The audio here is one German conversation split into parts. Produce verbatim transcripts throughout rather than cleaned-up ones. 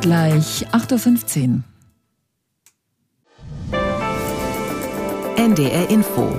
Gleich acht Uhr fünfzehn. N D R Info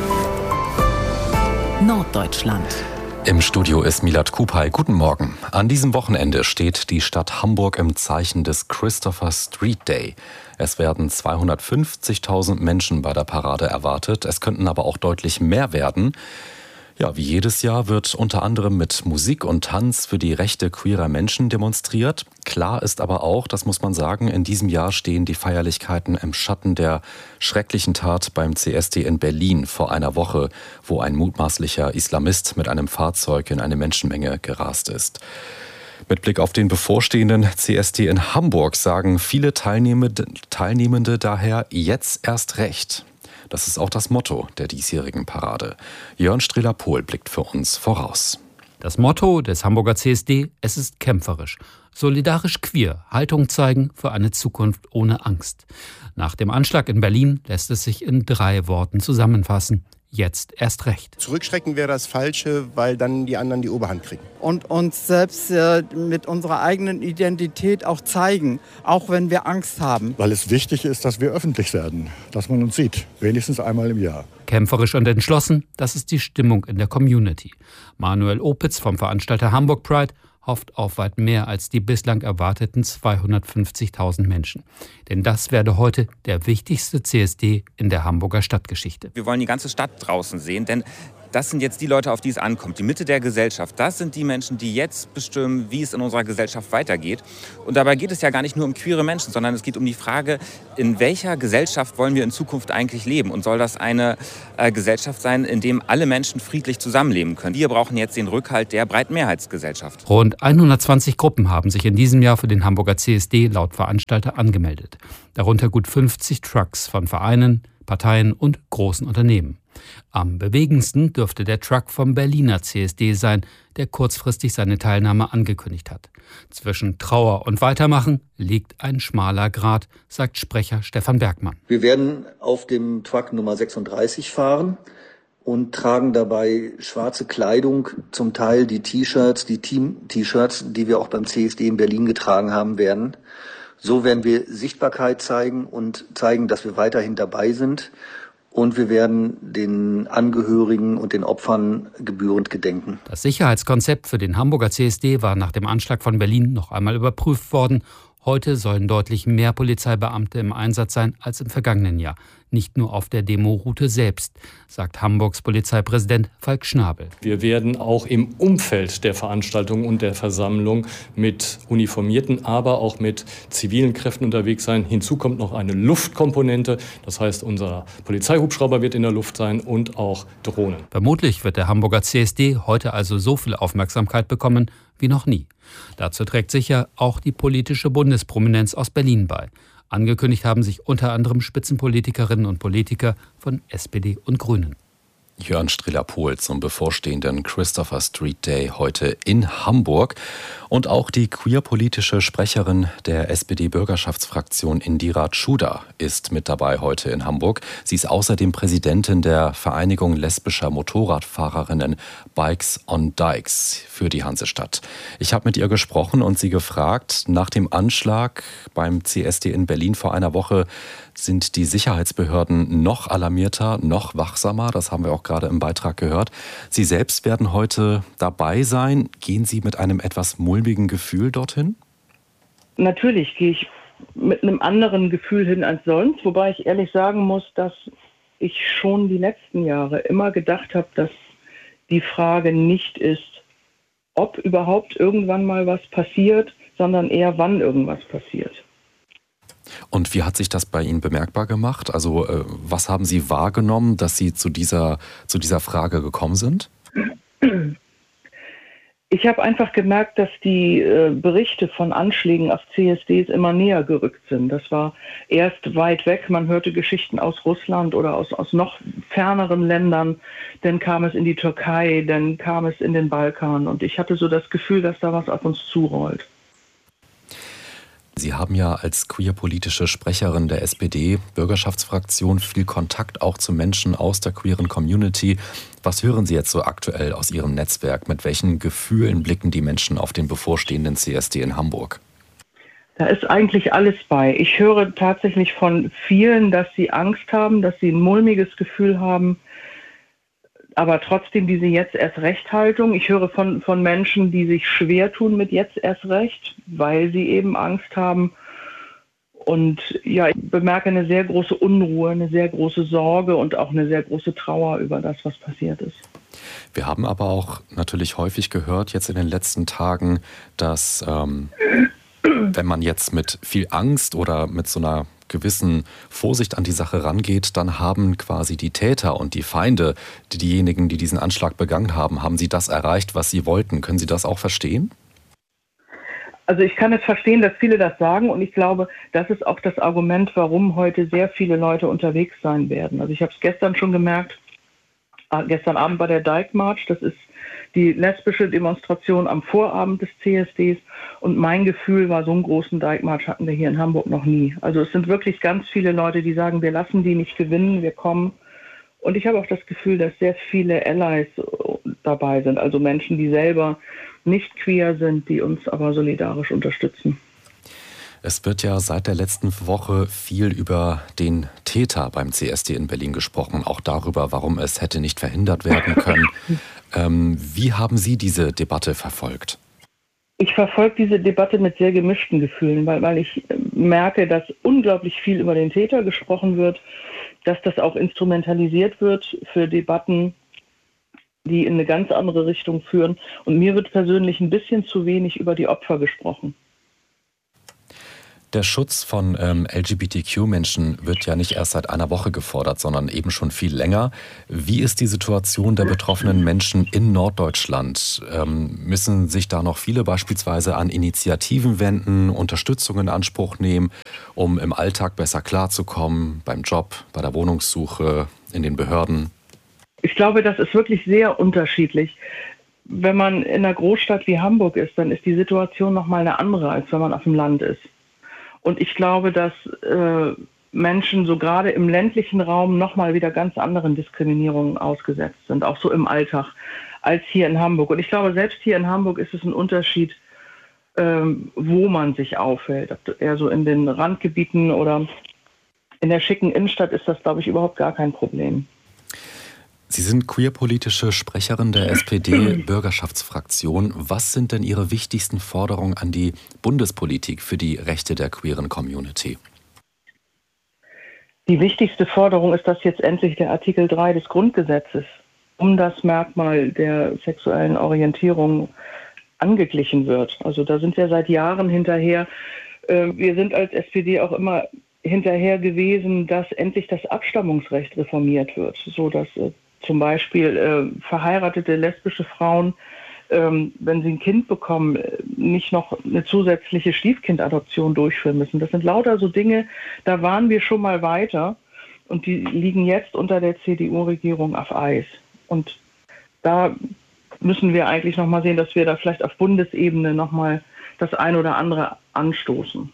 Norddeutschland. Im Studio ist Milad Kupay. Guten Morgen. An diesem Wochenende steht die Stadt Hamburg im Zeichen des Christopher Street Day. Es werden zweihundertfünfzigtausend Menschen bei der Parade erwartet. Es könnten aber auch deutlich mehr werden. Ja, wie jedes Jahr wird unter anderem mit Musik und Tanz für die Rechte queerer Menschen demonstriert. Klar ist aber auch, das muss man sagen, in diesem Jahr stehen die Feierlichkeiten im Schatten der schrecklichen Tat beim C S D in Berlin vor einer Woche, wo ein mutmaßlicher Islamist mit einem Fahrzeug in eine Menschenmenge gerast ist. Mit Blick auf den bevorstehenden C S D in Hamburg sagen viele Teilnehmende, Teilnehmende daher jetzt erst recht. Das ist auch das Motto der diesjährigen Parade. Jörn Strehler-Pohl blickt für uns voraus. Das Motto des Hamburger C S D: Es ist kämpferisch. Solidarisch queer, Haltung zeigen für eine Zukunft ohne Angst. Nach dem Anschlag in Berlin lässt es sich in drei Worten zusammenfassen: Jetzt erst recht. Zurückschrecken wäre das Falsche, weil dann die anderen die Oberhand kriegen. Und uns selbst äh, mit unserer eigenen Identität auch zeigen, auch wenn wir Angst haben. Weil es wichtig ist, dass wir öffentlich werden, dass man uns sieht, wenigstens einmal im Jahr. Kämpferisch und entschlossen, das ist die Stimmung in der Community. Manuel Opitz vom Veranstalter Hamburg Pride hofft auf weit mehr als die bislang erwarteten zweihundertfünfzigtausend Menschen. Denn das werde heute der wichtigste C S D in der Hamburger Stadtgeschichte. Wir wollen die ganze Stadt draußen sehen, denn das sind jetzt die Leute, auf die es ankommt. Die Mitte der Gesellschaft, das sind die Menschen, die jetzt bestimmen, wie es in unserer Gesellschaft weitergeht. Und dabei geht es ja gar nicht nur um queere Menschen, sondern es geht um die Frage, in welcher Gesellschaft wollen wir in Zukunft eigentlich leben? Und soll das eine äh, Gesellschaft sein, in der alle Menschen friedlich zusammenleben können? Wir brauchen jetzt den Rückhalt der breiten Mehrheitsgesellschaft. Rund hundertzwanzig Gruppen haben sich in diesem Jahr für den Hamburger C S D laut Veranstalter angemeldet. Darunter gut fünfzig Trucks von Vereinen, Parteien und großen Unternehmen. Am bewegendsten dürfte der Truck vom Berliner C S D sein, der kurzfristig seine Teilnahme angekündigt hat. Zwischen Trauer und Weitermachen liegt ein schmaler Grat, sagt Sprecher Stefan Bergmann. Wir werden auf dem Truck Nummer sechsunddreißig fahren und tragen dabei schwarze Kleidung, zum Teil die T-Shirts, die Team-T-Shirts, die wir auch beim C S D in Berlin getragen haben werden. So werden wir Sichtbarkeit zeigen und zeigen, dass wir weiterhin dabei sind. Und wir werden den Angehörigen und den Opfern gebührend gedenken. Das Sicherheitskonzept für den Hamburger C S D war nach dem Anschlag von Berlin noch einmal überprüft worden. Heute sollen deutlich mehr Polizeibeamte im Einsatz sein als im vergangenen Jahr. Nicht nur auf der Demoroute selbst, sagt Hamburgs Polizeipräsident Falk Schnabel. Wir werden auch im Umfeld der Veranstaltung und der Versammlung mit uniformierten, aber auch mit zivilen Kräften unterwegs sein. Hinzu kommt noch eine Luftkomponente. Das heißt, unser Polizeihubschrauber wird in der Luft sein und auch Drohnen. Vermutlich wird der Hamburger C S D heute also so viel Aufmerksamkeit bekommen wie noch nie. Dazu trägt sicher auch die politische Bundesprominenz aus Berlin bei. Angekündigt haben sich unter anderem Spitzenpolitikerinnen und Politiker von S P D und Grünen. Jörn Strehler-Pohl zum bevorstehenden Christopher Street Day heute in Hamburg. Und auch die queerpolitische Sprecherin der S P D-Bürgerschaftsfraktion Indira Tschuda ist mit dabei heute in Hamburg. Sie ist außerdem Präsidentin der Vereinigung lesbischer Motorradfahrerinnen Bikes on Dikes für die Hansestadt. Ich habe mit ihr gesprochen und sie gefragt, nach dem Anschlag beim C S D in Berlin vor einer Woche sind die Sicherheitsbehörden noch alarmierter, noch wachsamer. Das haben wir auch gerade im Beitrag gehört. Sie selbst werden heute dabei sein. Gehen Sie mit einem etwas mulmigen Gefühl dorthin? Natürlich gehe ich mit einem anderen Gefühl hin als sonst. Wobei ich ehrlich sagen muss, dass ich schon die letzten Jahre immer gedacht habe, dass die Frage nicht ist, ob überhaupt irgendwann mal was passiert, sondern eher, wann irgendwas passiert. Und wie hat sich das bei Ihnen bemerkbar gemacht? Also äh, was haben Sie wahrgenommen, dass Sie zu dieser, zu dieser Frage gekommen sind? Ich habe einfach gemerkt, dass die äh, Berichte von Anschlägen auf C S Ds immer näher gerückt sind. Das war erst weit weg, man hörte Geschichten aus Russland oder aus, aus noch ferneren Ländern. Dann kam es in die Türkei, dann kam es in den Balkan. Und ich hatte so das Gefühl, dass da was auf uns zurollt. Sie haben ja als queerpolitische Sprecherin der S P D-Bürgerschaftsfraktion viel Kontakt auch zu Menschen aus der queeren Community. Was hören Sie jetzt so aktuell aus Ihrem Netzwerk? Mit welchen Gefühlen blicken die Menschen auf den bevorstehenden C S D in Hamburg? Da ist eigentlich alles bei. Ich höre tatsächlich von vielen, dass sie Angst haben, dass sie ein mulmiges Gefühl haben, aber trotzdem diese Jetzt-erst-recht-Haltung. Ich höre von, von Menschen, die sich schwer tun mit Jetzt-erst-recht, weil sie eben Angst haben. Und ja, ich bemerke eine sehr große Unruhe, eine sehr große Sorge und auch eine sehr große Trauer über das, was passiert ist. Wir haben aber auch natürlich häufig gehört, jetzt in den letzten Tagen, dass ähm, wenn man jetzt mit viel Angst oder mit so einer gewissen Vorsicht an die Sache rangeht, dann haben quasi die Täter und die Feinde, die, diejenigen, die diesen Anschlag begangen haben, haben sie das erreicht, was sie wollten. Können Sie das auch verstehen? Also ich kann es verstehen, dass viele das sagen und ich glaube, das ist auch das Argument, warum heute sehr viele Leute unterwegs sein werden. Also ich habe es gestern schon gemerkt, gestern Abend bei der Dyke March, das ist die lesbische Demonstration am Vorabend des C S Ds und mein Gefühl war, so einen großen Dyke March hatten wir hier in Hamburg noch nie. Also es sind wirklich ganz viele Leute, die sagen, wir lassen die nicht gewinnen, wir kommen. Und ich habe auch das Gefühl, dass sehr viele Allies dabei sind, also Menschen, die selber nicht queer sind, die uns aber solidarisch unterstützen. Es wird ja seit der letzten Woche viel über den Täter beim C S D in Berlin gesprochen, auch darüber, warum es hätte nicht verhindert werden können. ähm, wie haben Sie diese Debatte verfolgt? Ich verfolge diese Debatte mit sehr gemischten Gefühlen, weil, weil ich merke, dass unglaublich viel über den Täter gesprochen wird, dass das auch instrumentalisiert wird für Debatten, die in eine ganz andere Richtung führen. Und mir wird persönlich ein bisschen zu wenig über die Opfer gesprochen. Der Schutz von ähm, L G B T Q-Menschen wird ja nicht erst seit einer Woche gefordert, sondern eben schon viel länger. Wie ist die Situation der betroffenen Menschen in Norddeutschland? Ähm, müssen sich da noch viele beispielsweise an Initiativen wenden, Unterstützung in Anspruch nehmen, um im Alltag besser klarzukommen, beim Job, bei der Wohnungssuche, in den Behörden? Ich glaube, das ist wirklich sehr unterschiedlich. Wenn man in einer Großstadt wie Hamburg ist, dann ist die Situation nochmal eine andere, als wenn man auf dem Land ist. Und ich glaube, dass äh, Menschen so gerade im ländlichen Raum nochmal wieder ganz anderen Diskriminierungen ausgesetzt sind, auch so im Alltag, als hier in Hamburg. Und ich glaube, selbst hier in Hamburg ist es ein Unterschied, ähm, wo man sich aufhält. Ob eher so in den Randgebieten oder in der schicken Innenstadt ist das, glaube ich, überhaupt gar kein Problem. Sie sind queerpolitische Sprecherin der S P D-Bürgerschaftsfraktion. Was sind denn Ihre wichtigsten Forderungen an die Bundespolitik für die Rechte der queeren Community? Die wichtigste Forderung ist, dass jetzt endlich der Artikel drei des Grundgesetzes um das Merkmal der sexuellen Orientierung angeglichen wird. Also da sind wir seit Jahren hinterher. Wir sind als S P D auch immer hinterher gewesen, dass endlich das Abstammungsrecht reformiert wird, so dass zum Beispiel äh, verheiratete lesbische Frauen, ähm, wenn sie ein Kind bekommen, nicht noch eine zusätzliche Stiefkindadoption durchführen müssen. Das sind lauter so Dinge, da waren wir schon mal weiter und die liegen jetzt unter der C D U-Regierung auf Eis. Und da müssen wir eigentlich noch mal sehen, dass wir da vielleicht auf Bundesebene noch mal das ein oder andere anstoßen.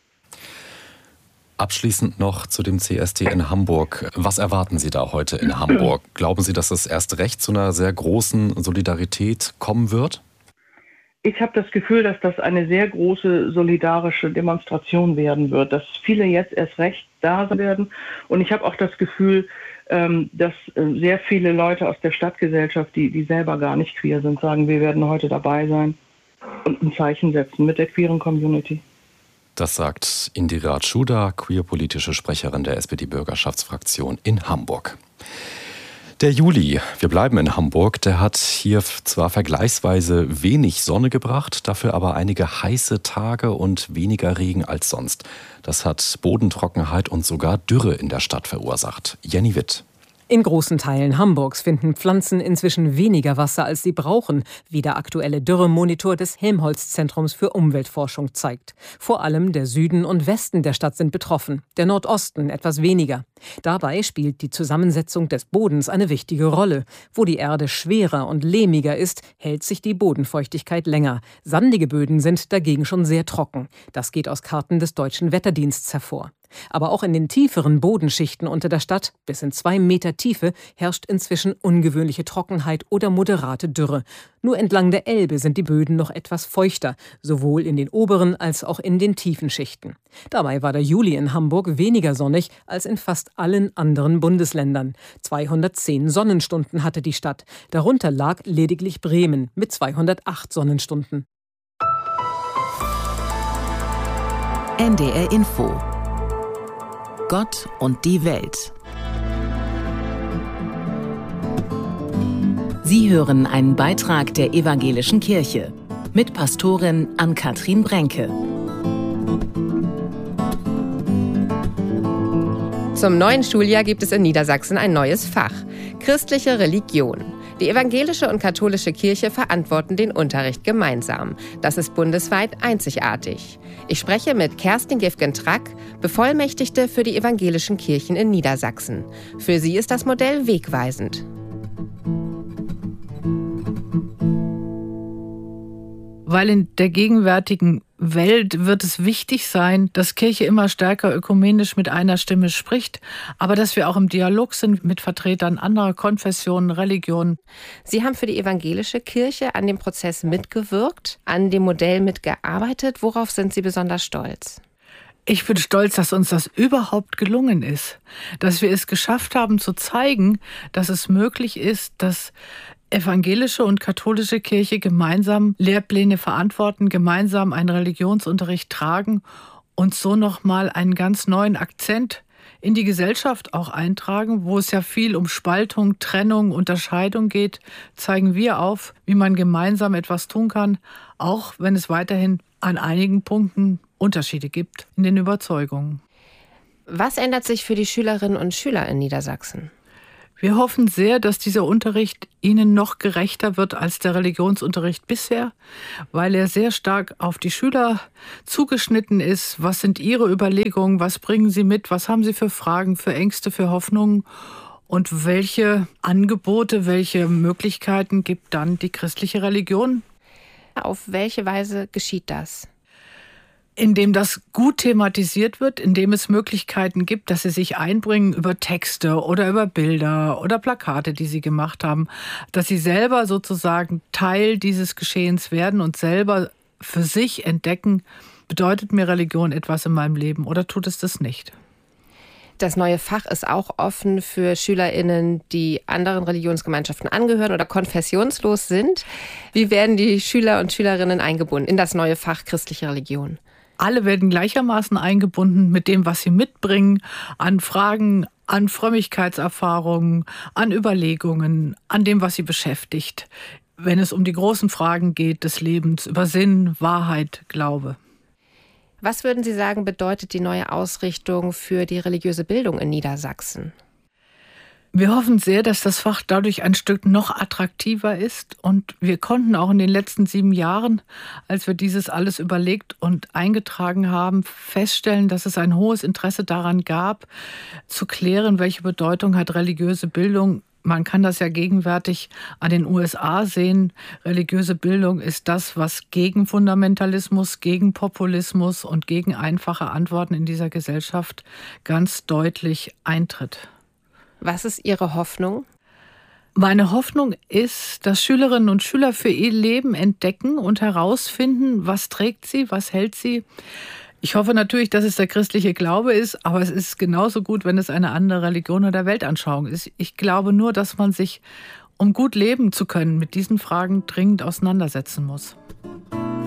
Abschließend noch zu dem C S D in Hamburg. Was erwarten Sie da heute in Hamburg? Glauben Sie, dass es erst recht zu einer sehr großen Solidarität kommen wird? Ich habe das Gefühl, dass das eine sehr große solidarische Demonstration werden wird, dass viele jetzt erst recht da werden. Und ich habe auch das Gefühl, dass sehr viele Leute aus der Stadtgesellschaft, die, die selber gar nicht queer sind, sagen, wir werden heute dabei sein und ein Zeichen setzen mit der queeren Community. Das sagt Indira Tschuda, queerpolitische Sprecherin der S P D-Bürgerschaftsfraktion in Hamburg. Der Juli, wir bleiben in Hamburg, der hat hier zwar vergleichsweise wenig Sonne gebracht, dafür aber einige heiße Tage und weniger Regen als sonst. Das hat Bodentrockenheit und sogar Dürre in der Stadt verursacht. Jenny Witt. In großen Teilen Hamburgs finden Pflanzen inzwischen weniger Wasser, als sie brauchen, wie der aktuelle Dürremonitor des Helmholtz-Zentrums für Umweltforschung zeigt. Vor allem der Süden und Westen der Stadt sind betroffen, der Nordosten etwas weniger. Dabei spielt die Zusammensetzung des Bodens eine wichtige Rolle. Wo die Erde schwerer und lehmiger ist, hält sich die Bodenfeuchtigkeit länger. Sandige Böden sind dagegen schon sehr trocken. Das geht aus Karten des Deutschen Wetterdienstes hervor. Aber auch in den tieferen Bodenschichten unter der Stadt, bis in zwei Meter Tiefe, herrscht inzwischen ungewöhnliche Trockenheit oder moderate Dürre. Nur entlang der Elbe sind die Böden noch etwas feuchter, sowohl in den oberen als auch in den tiefen Schichten. Dabei war der Juli in Hamburg weniger sonnig als in fast allen anderen Bundesländern. zweihundertzehn Sonnenstunden hatte die Stadt. Darunter lag lediglich Bremen mit zweihundertacht Sonnenstunden. N D R Info. Gott und die Welt. Sie hören einen Beitrag der Evangelischen Kirche mit Pastorin Ann-Kathrin Brenke. Zum neuen Schuljahr gibt es in Niedersachsen ein neues Fach: christliche Religion. Die evangelische und katholische Kirche verantworten den Unterricht gemeinsam. Das ist bundesweit einzigartig. Ich spreche mit Kerstin Gifgen-Track, Bevollmächtigte für die evangelischen Kirchen in Niedersachsen. Für sie ist das Modell wegweisend. Weil in der gegenwärtigen Welt wird es wichtig sein, dass Kirche immer stärker ökumenisch mit einer Stimme spricht, aber dass wir auch im Dialog sind mit Vertretern anderer Konfessionen, Religionen. Sie haben für die evangelische Kirche an dem Prozess mitgewirkt, an dem Modell mitgearbeitet. Worauf sind Sie besonders stolz? Ich bin stolz, dass uns das überhaupt gelungen ist, dass wir es geschafft haben zu zeigen, dass es möglich ist, dass evangelische und katholische Kirche gemeinsam Lehrpläne verantworten, gemeinsam einen Religionsunterricht tragen und so nochmal einen ganz neuen Akzent in die Gesellschaft auch eintragen, wo es ja viel um Spaltung, Trennung, Unterscheidung geht, zeigen wir auf, wie man gemeinsam etwas tun kann, auch wenn es weiterhin an einigen Punkten Unterschiede gibt in den Überzeugungen. Was ändert sich für die Schülerinnen und Schüler in Niedersachsen? Wir hoffen sehr, dass dieser Unterricht ihnen noch gerechter wird als der Religionsunterricht bisher, weil er sehr stark auf die Schüler zugeschnitten ist. Was sind ihre Überlegungen? Was bringen sie mit? Was haben sie für Fragen, für Ängste, für Hoffnungen? Und welche Angebote, welche Möglichkeiten gibt dann die christliche Religion? Auf welche Weise geschieht das? Indem das gut thematisiert wird, indem es Möglichkeiten gibt, dass sie sich einbringen über Texte oder über Bilder oder Plakate, die sie gemacht haben, dass sie selber sozusagen Teil dieses Geschehens werden und selber für sich entdecken, bedeutet mir Religion etwas in meinem Leben oder tut es das nicht? Das neue Fach ist auch offen für SchülerInnen, die anderen Religionsgemeinschaften angehören oder konfessionslos sind. Wie werden die Schüler und Schülerinnen eingebunden in das neue Fach christliche Religion? Alle werden gleichermaßen eingebunden mit dem, was sie mitbringen, an Fragen, an Frömmigkeitserfahrungen, an Überlegungen, an dem, was sie beschäftigt, wenn es um die großen Fragen geht des Lebens, über Sinn, Wahrheit, Glaube. Was würden Sie sagen, bedeutet die neue Ausrichtung für die religiöse Bildung in Niedersachsen? Wir hoffen sehr, dass das Fach dadurch ein Stück noch attraktiver ist. Und wir konnten auch in den letzten sieben Jahren, als wir dieses alles überlegt und eingetragen haben, feststellen, dass es ein hohes Interesse daran gab, zu klären, welche Bedeutung hat religiöse Bildung. Man kann das ja gegenwärtig an den U S A sehen. Religiöse Bildung ist das, was gegen Fundamentalismus, gegen Populismus und gegen einfache Antworten in dieser Gesellschaft ganz deutlich eintritt. Was ist Ihre Hoffnung? Meine Hoffnung ist, dass Schülerinnen und Schüler für ihr Leben entdecken und herausfinden, was trägt sie, was hält sie. Ich hoffe natürlich, dass es der christliche Glaube ist, aber es ist genauso gut, wenn es eine andere Religion oder Weltanschauung ist. Ich glaube nur, dass man sich, um gut leben zu können, mit diesen Fragen dringend auseinandersetzen muss.